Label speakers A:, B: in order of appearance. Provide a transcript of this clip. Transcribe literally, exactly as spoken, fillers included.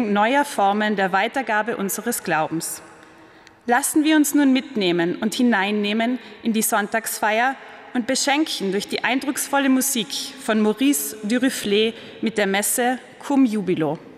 A: Entdeckung neuer Formen der Weitergabe unseres Glaubens. Lassen wir uns nun mitnehmen und hineinnehmen in die Sonntagsfeier und beschenken durch die eindrucksvolle Musik von Maurice Duruflé mit der Messe Cum Jubilo.